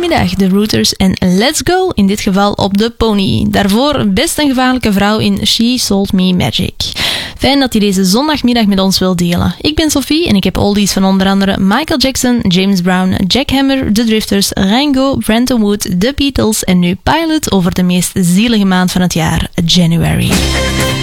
Goedemiddag, de Rooters en Let's Go, in dit geval op de pony. Daarvoor Best een gevaarlijke vrouw in She Sold Me Magic. Fijn dat je deze zondagmiddag met ons wilt delen. Ik ben Sophie en ik heb oldies van onder andere Michael Jackson, James Brown, Jack Hammer, The Drifters, Rango, Brenton Wood, The Beatles en nu Pilot over de meest zielige maand van het jaar, January.